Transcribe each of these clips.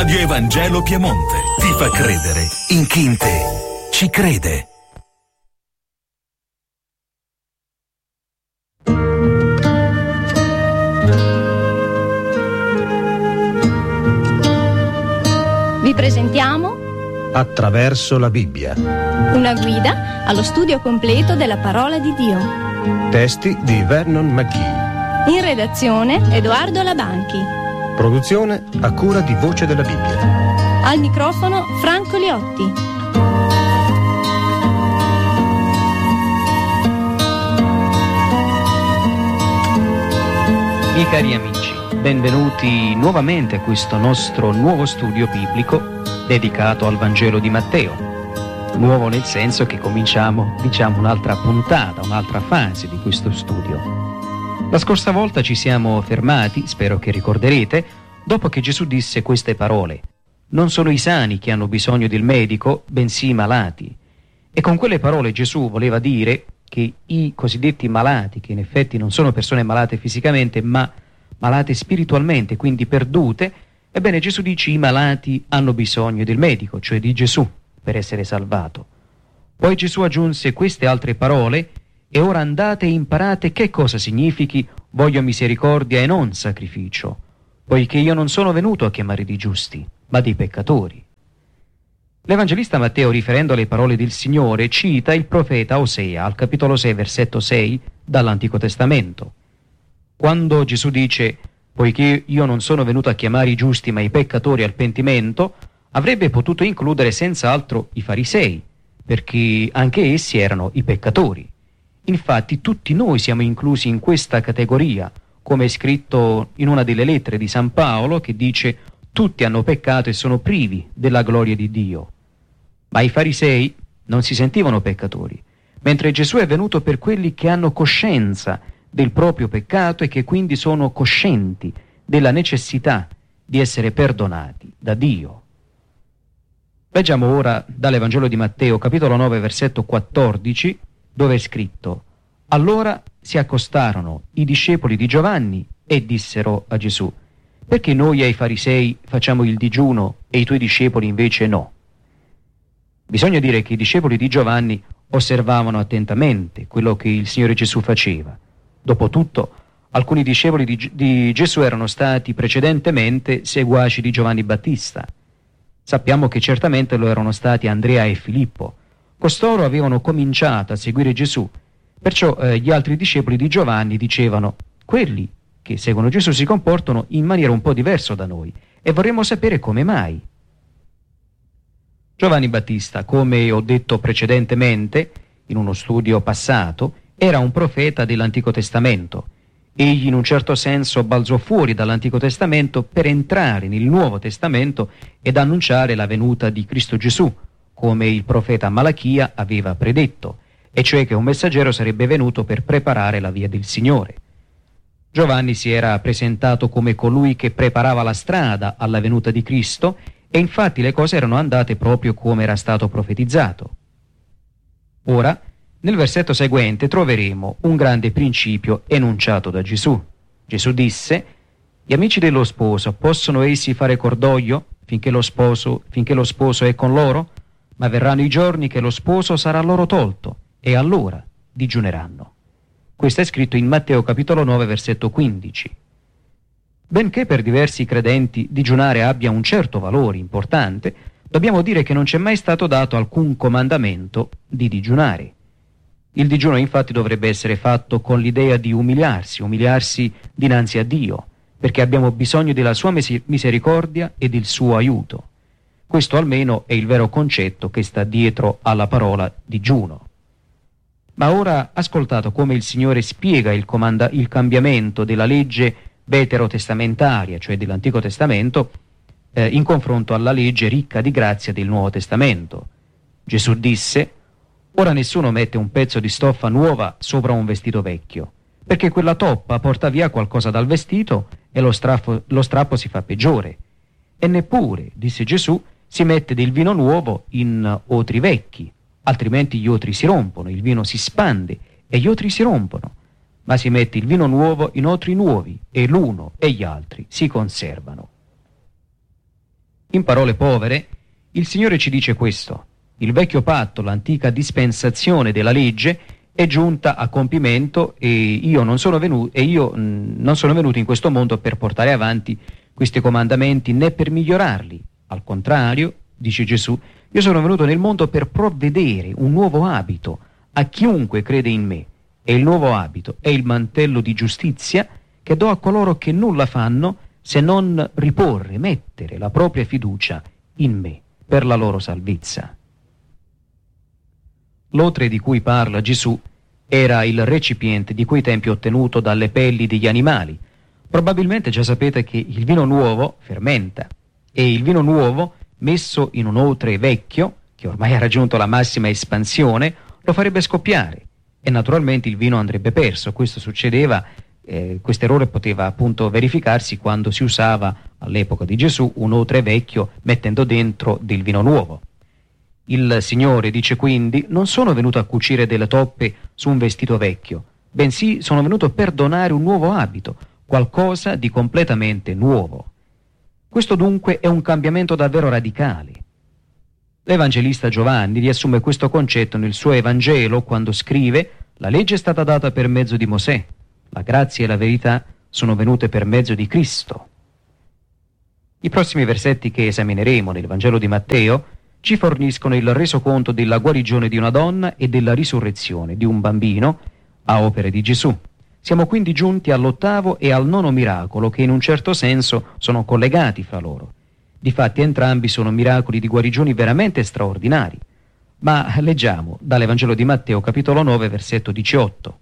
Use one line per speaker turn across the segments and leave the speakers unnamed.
Radio Evangelo Piemonte ti fa credere in chi in te ci crede.
Vi presentiamo
Attraverso la Bibbia.
Una guida allo studio completo della parola di Dio.
Testi di Vernon McGee.
In redazione Edoardo Labanchi.
Produzione a cura di Voce della Bibbia.
Al microfono Franco Liotti.
Miei cari amici, benvenuti nuovamente a questo nostro nuovo studio biblico dedicato al Vangelo di Matteo. Nuovo nel senso che cominciamo, un'altra puntata, un'altra fase di questo studio. La scorsa volta ci siamo fermati, spero che ricorderete, dopo che Gesù disse queste parole: non sono i sani che hanno bisogno del medico, bensì i malati. E con quelle parole Gesù voleva dire che i cosiddetti malati, che in effetti non sono persone malate fisicamente, ma malate spiritualmente, quindi perdute, ebbene Gesù dice: i malati hanno bisogno del medico, cioè di Gesù, per essere salvato. Poi Gesù aggiunse queste altre parole: e ora andate e imparate che cosa significhi voglio misericordia e non sacrificio, poiché io non sono venuto a chiamare di giusti, ma di peccatori. L'Evangelista Matteo, riferendo alle parole del Signore, cita il profeta Osea al capitolo 6, versetto 6 dall'Antico Testamento. Quando Gesù dice: poiché io non sono venuto a chiamare i giusti ma i peccatori al pentimento, avrebbe potuto includere senz'altro i farisei, perché anche essi erano i peccatori. Infatti tutti noi siamo inclusi in questa categoria, come è scritto in una delle lettere di San Paolo, che dice: tutti hanno peccato e sono privi della gloria di Dio. Ma i farisei non si sentivano peccatori, mentre Gesù è venuto per quelli che hanno coscienza del proprio peccato e che quindi sono coscienti della necessità di essere perdonati da Dio. Leggiamo ora dall'Evangelo di Matteo, capitolo 9, versetto 14, dove è scritto: allora si accostarono i discepoli di Giovanni e dissero a Gesù: perché noi ai farisei facciamo il digiuno e i tuoi discepoli invece no? Bisogna dire che i discepoli di Giovanni osservavano attentamente quello che il Signore Gesù faceva. Dopotutto, alcuni discepoli di Gesù erano stati precedentemente seguaci di Giovanni Battista. Sappiamo che certamente lo erano stati Andrea e Filippo. Costoro avevano cominciato a seguire Gesù, perciò gli altri discepoli di Giovanni dicevano: quelli che seguono Gesù si comportano in maniera un po' diversa da noi e vorremmo sapere come mai. Giovanni Battista, come ho detto precedentemente in uno studio passato, era un profeta dell'Antico Testamento. Egli in un certo senso balzò fuori dall'Antico Testamento per entrare nel Nuovo Testamento ed annunciare la venuta di Cristo Gesù, come il profeta Malachia aveva predetto, e cioè che un messaggero sarebbe venuto per preparare la via del Signore. Giovanni si era presentato come colui che preparava la strada alla venuta di Cristo, e infatti le cose erano andate proprio come era stato profetizzato. Ora, nel versetto seguente troveremo un grande principio enunciato da Gesù. Gesù disse: gli amici dello sposo possono essi fare cordoglio finché lo sposo è con loro? Ma verranno i giorni che lo sposo sarà loro tolto, e allora digiuneranno. Questo è scritto in Matteo capitolo 9, versetto 15. Benché per diversi credenti digiunare abbia un certo valore importante, dobbiamo dire che non c'è mai stato dato alcun comandamento di digiunare. Il digiuno infatti dovrebbe essere fatto con l'idea di umiliarsi dinanzi a Dio, perché abbiamo bisogno della sua misericordia e del suo aiuto. Questo almeno è il vero concetto che sta dietro alla parola digiuno. Ma ora ascoltate come il Signore spiega il cambiamento della legge veterotestamentaria, cioè dell'Antico Testamento, in confronto alla legge ricca di grazia del Nuovo Testamento. Gesù disse: ora nessuno mette un pezzo di stoffa nuova sopra un vestito vecchio, perché quella toppa porta via qualcosa dal vestito e lo strappo si fa peggiore. E neppure, disse Gesù, si mette del vino nuovo in otri vecchi, altrimenti gli otri si rompono, il vino si spande e gli otri si rompono. Ma si mette il vino nuovo in otri nuovi, e l'uno e gli altri si conservano. In parole povere, il Signore ci dice questo: il vecchio patto, l'antica dispensazione della legge, è giunta a compimento e io non sono venuto in questo mondo per portare avanti questi comandamenti né per migliorarli. Al contrario, dice Gesù, io sono venuto nel mondo per provvedere un nuovo abito a chiunque crede in me, e il nuovo abito è il mantello di giustizia che do a coloro che nulla fanno se non mettere la propria fiducia in me per la loro salvezza. L'otre di cui parla Gesù era il recipiente di quei tempi ottenuto dalle pelli degli animali. Probabilmente già sapete che il vino nuovo fermenta, e il vino nuovo messo in un otre vecchio, che ormai ha raggiunto la massima espansione, lo farebbe scoppiare e naturalmente il vino andrebbe perso. Questo succedeva, questo errore poteva appunto verificarsi quando si usava all'epoca di Gesù un otre vecchio mettendo dentro del vino nuovo. Il Signore dice quindi: non sono venuto a cucire delle toppe su un vestito vecchio, bensì sono venuto per donare un nuovo abito, qualcosa di completamente nuovo. Questo dunque è un cambiamento davvero radicale. L'Evangelista Giovanni riassume questo concetto nel suo Evangelo quando scrive: la legge è stata data per mezzo di Mosè, la grazia e la verità sono venute per mezzo di Cristo. I prossimi versetti che esamineremo nel Vangelo di Matteo ci forniscono il resoconto della guarigione di una donna e della risurrezione di un bambino a opere di Gesù. Siamo quindi giunti all'8° e al 9° miracolo, che in un certo senso sono collegati fra loro. Difatti entrambi sono miracoli di guarigioni veramente straordinari. Ma leggiamo dall'Evangelo di Matteo, capitolo 9, versetto 18.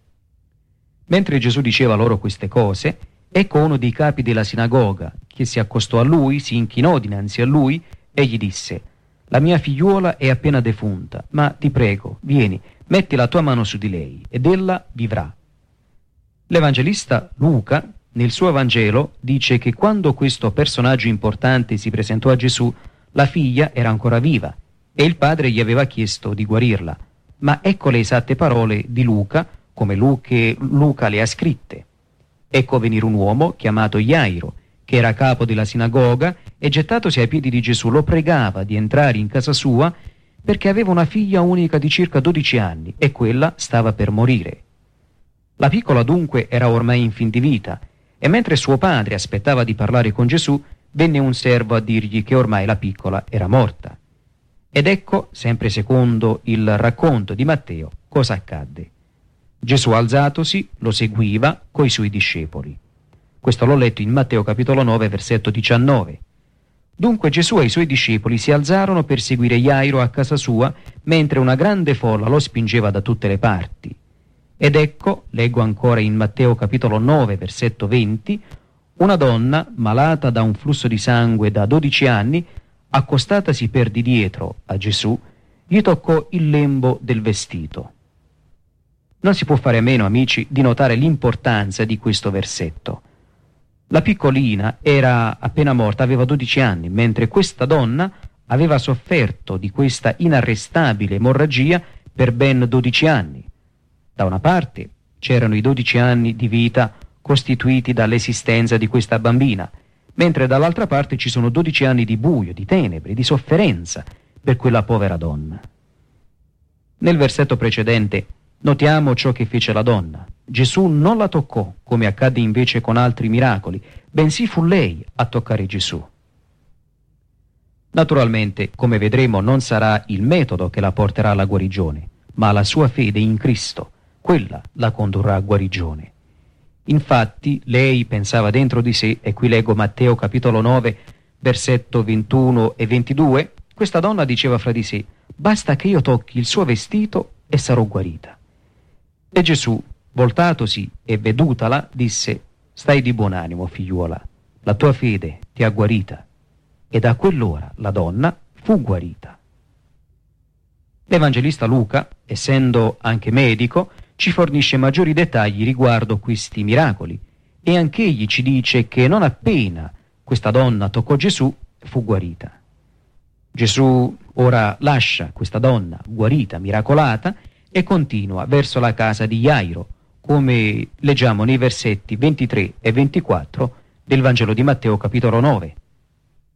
Mentre Gesù diceva loro queste cose, ecco uno dei capi della sinagoga, che si accostò a lui, si inchinò dinanzi a lui e gli disse: la mia figliuola è appena defunta, ma ti prego, vieni, metti la tua mano su di lei, ed ella vivrà. L'Evangelista Luca, nel suo Vangelo, dice che quando questo personaggio importante si presentò a Gesù, la figlia era ancora viva e il padre gli aveva chiesto di guarirla. Ma ecco le esatte parole di Luca, come Luca le ha scritte. Ecco venire un uomo chiamato Jairo, che era capo della sinagoga, e gettatosi ai piedi di Gesù lo pregava di entrare in casa sua perché aveva una figlia unica di circa 12 anni e quella stava per morire. La piccola dunque era ormai in fin di vita, e mentre suo padre aspettava di parlare con Gesù, venne un servo a dirgli che ormai la piccola era morta. Ed ecco, sempre secondo il racconto di Matteo, cosa accadde. Gesù, alzatosi, lo seguiva coi suoi discepoli. Questo l'ho letto in Matteo capitolo 9, versetto 19. Dunque Gesù e i suoi discepoli si alzarono per seguire Jairo a casa sua, mentre una grande folla lo spingeva da tutte le parti. Ed ecco, leggo ancora in Matteo capitolo 9, versetto 20, una donna, malata da un flusso di sangue da 12 anni, accostatasi per di dietro a Gesù, gli toccò il lembo del vestito. Non si può fare a meno, amici, di notare l'importanza di questo versetto. La piccolina era appena morta, aveva 12 anni, mentre questa donna aveva sofferto di questa inarrestabile emorragia per ben 12 anni. Da una parte c'erano i 12 anni di vita costituiti dall'esistenza di questa bambina, mentre dall'altra parte ci sono 12 anni di buio, di tenebre, di sofferenza per quella povera donna. Nel versetto precedente notiamo ciò che fece la donna. Gesù non la toccò, come accadde invece con altri miracoli, bensì fu lei a toccare Gesù. Naturalmente, come vedremo, non sarà il metodo che la porterà alla guarigione, ma la sua fede in Cristo, quella la condurrà a guarigione. Infatti, lei pensava dentro di sé, e qui leggo Matteo capitolo 9, versetto 21 e 22, questa donna diceva fra di sé: basta che io tocchi il suo vestito e sarò guarita. E Gesù, voltatosi e vedutala, disse: stai di buon animo, figliuola, la tua fede ti ha guarita. E da quell'ora la donna fu guarita. L'Evangelista Luca, essendo anche medico, ci fornisce maggiori dettagli riguardo questi miracoli, e anch'egli ci dice che non appena questa donna toccò Gesù, fu guarita. Gesù ora lascia questa donna guarita, miracolata, e continua verso la casa di Jairo, come leggiamo nei versetti 23 e 24 del Vangelo di Matteo capitolo 9.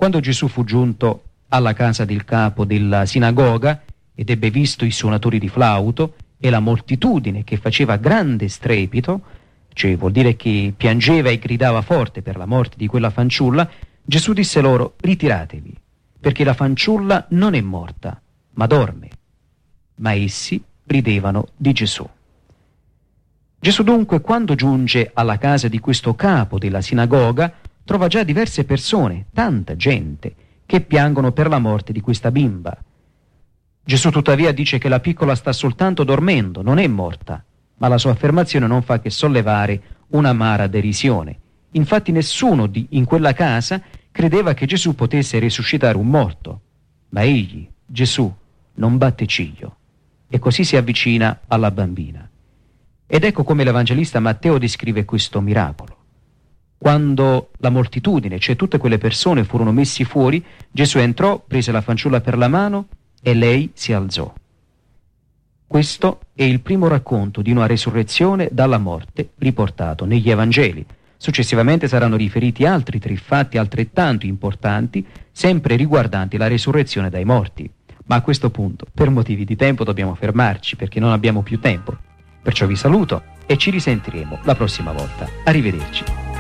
Quando Gesù fu giunto alla casa del capo della sinagoga ed ebbe visto i suonatori di flauto e la moltitudine che faceva grande strepito, cioè vuol dire che piangeva e gridava forte per la morte di quella fanciulla, Gesù disse loro: ritiratevi, perché la fanciulla non è morta, ma dorme. Ma essi ridevano di Gesù. Gesù dunque, quando giunge alla casa di questo capo della sinagoga, trova già diverse persone, tanta gente, che piangono per la morte di questa bimba. Gesù tuttavia dice che la piccola sta soltanto dormendo, non è morta, ma la sua affermazione non fa che sollevare un'amara derisione. Infatti nessuno in quella casa credeva che Gesù potesse risuscitare un morto, ma egli, Gesù, non batte ciglio e così si avvicina alla bambina. Ed ecco come l'Evangelista Matteo descrive questo miracolo. Quando la moltitudine, cioè tutte quelle persone, furono messi fuori, Gesù entrò, prese la fanciulla per la mano e lei si alzò. Questo è il primo racconto di una resurrezione dalla morte riportato negli Evangeli. Successivamente saranno riferiti altri 3 fatti altrettanto importanti, sempre riguardanti la resurrezione dai morti. Ma a questo punto, per motivi di tempo, dobbiamo fermarci perché non abbiamo più tempo. Perciò vi saluto e ci risentiremo la prossima volta. Arrivederci.